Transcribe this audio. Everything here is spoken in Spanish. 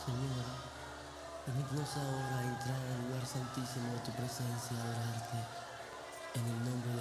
Señor, permítenos ahora entrar al lugar santísimo de tu presencia, adorarte en el nombre